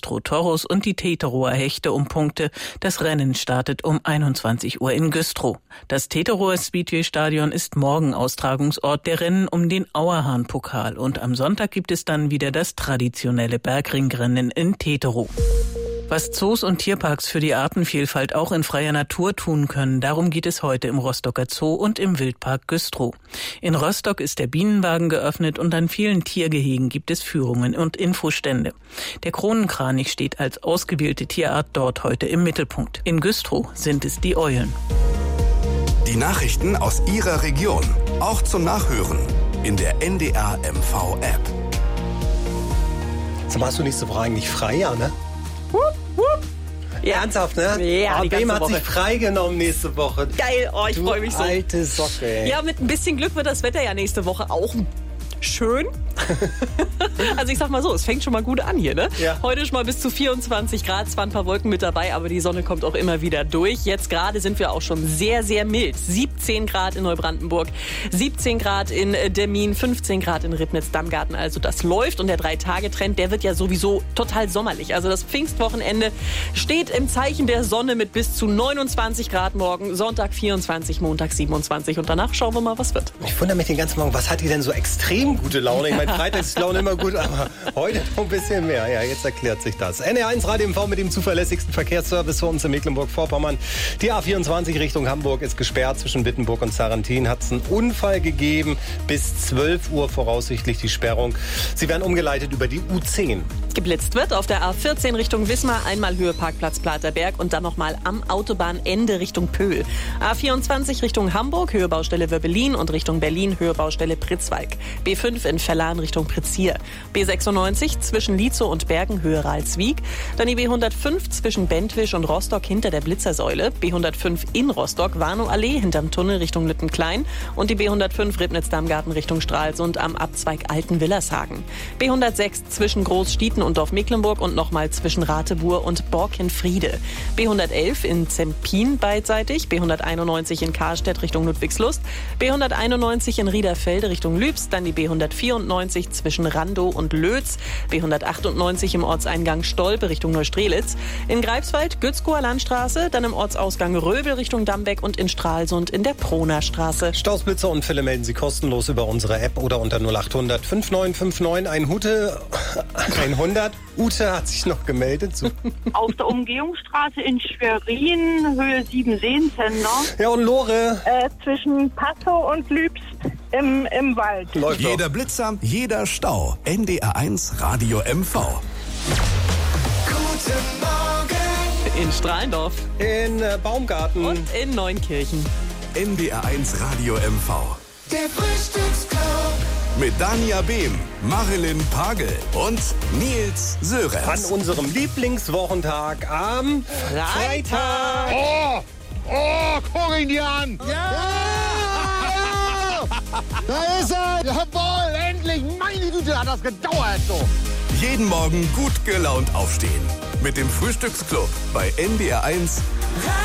Güstrow Toros und die Teterower Hechte um Punkte. Das Rennen startet um 21 Uhr in Güstrow. Das Teterower Speedway-Stadion ist morgen Austragungsort der Rennen um den Auerhahn-Pokal. Und am Sonntag gibt es dann wieder das traditionelle Bergringrennen in Teterow. Was Zoos und Tierparks für die Artenvielfalt auch in freier Natur tun können, darum geht es heute im Rostocker Zoo und im Wildpark Güstrow. In Rostock ist der Bienenwagen geöffnet und an vielen Tiergehegen gibt es Führungen und Infostände. Der Kronenkranich steht als ausgewählte Tierart dort heute im Mittelpunkt. In Güstrow sind es die Eulen. Die Nachrichten aus Ihrer Region, auch zum Nachhören in der NDR MV App. So, hast du nächste Woche eigentlich frei, ja, ne? Ja. Ernsthaft, ne? Ja, die ganze Bem hat Woche. sich freigenommen nächste Woche. Geil, oh, ich freue mich so. Alte Socke, ey. Ja, mit ein bisschen Glück wird das Wetter ja nächste Woche auch schön. Also ich sag mal so, es fängt schon mal gut an hier, ne? Ja. Heute schon mal bis zu 24 Grad, zwar ein paar Wolken mit dabei, aber die Sonne kommt auch immer wieder durch. Jetzt gerade sind wir auch schon sehr, sehr mild. 17 Grad in Neubrandenburg, 17 Grad in Demmin, 15 Grad in Ribnitz-Dammgarten. Also das läuft und der 3-Tage-Trend, der wird ja sowieso total sommerlich. Also das Pfingstwochenende steht im Zeichen der Sonne mit bis zu 29 Grad morgen, Sonntag 24, Montag 27 und danach schauen wir mal, was wird. Ich wundere mich den ganzen Morgen, was hat die denn so extrem gute Laune? Ich meine, Freitag ist Laune immer gut, aber heute noch ein bisschen mehr. Ja, jetzt erklärt sich das. NR1 Radio MV mit dem zuverlässigsten Verkehrsservice für uns in Mecklenburg-Vorpommern. Die A24 Richtung Hamburg ist gesperrt. Zwischen Wittenburg und Sarrentin hat es einen Unfall gegeben. Bis 12 Uhr voraussichtlich die Sperrung. Sie werden umgeleitet über die U10. Geblitzt wird auf der A14 Richtung Wismar, einmal Höhe Parkplatz Platerberg und dann nochmal am Autobahnende Richtung Pöhl. A24 Richtung Hamburg, Höhe Baustelle Wöbbelin und Richtung Berlin, Höhe Baustelle Pritzwalk. B5 in Verlan Richtung Prizier. B96 zwischen Lietzow und Bergen, Höhe Ralswiek. Dann die B105 zwischen Bentwisch und Rostock hinter der Blitzersäule. B105 in Rostock, Warnow-Allee hinterm Tunnel Richtung Lüttenklein. Und die B105 Ribnitz-Dammgarten Richtung Stralsund am Abzweig Alten-Willershagen. B106 zwischen Großstieten und Dorf Mecklenburg und nochmal zwischen Ratebur und Borkenfriede. B111 in Zempin beidseitig. B191 in Karstedt Richtung Ludwigslust. B191 in Riederfelde Richtung Lübs. Dann die B194 zwischen Randow und Lötz. B198 im Ortseingang Stolpe Richtung Neustrelitz. In Greifswald Gützkower Landstraße. Dann im Ortsausgang Röbel Richtung Dambeck und in Stralsund in der Proner Straße. Staus, Blitzer und Fälle melden Sie kostenlos über unsere App oder unter 0800 5959 100. Ute hat sich noch gemeldet. Auf der Umgehungsstraße in Schwerin, Höhe 7 Seenzender. Ja, und Lore? Zwischen Passow und Lübst im Wald. Läuft doch. Jeder Blitzer, jeder Stau. NDR1 Radio MV. Guten Morgen. In Strahlendorf In Baumgarten. und in Neunkirchen. NDR1 Radio MV. Der Frühstücksclub. Mit Dania Behm, Marilyn Pagel und Nils An Sörenz. unserem Lieblingswochentag am Freitag. Oh, guck ihn dir an! Ja! Da ist er! Jawohl, endlich! Meine Güte, hat das gedauert so! Jeden Morgen gut gelaunt aufstehen. Mit dem Frühstücksclub bei NDR1